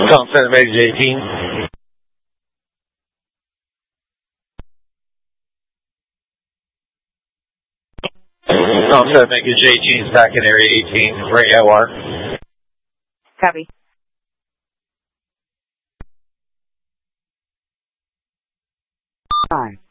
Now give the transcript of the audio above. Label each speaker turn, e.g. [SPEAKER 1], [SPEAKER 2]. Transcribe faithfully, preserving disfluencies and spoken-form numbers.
[SPEAKER 1] Tom seven, Vegas eighteen. Tom seven, Vegas eighteen is back in area eighteen, bring O R.
[SPEAKER 2] Copy.
[SPEAKER 3] Five,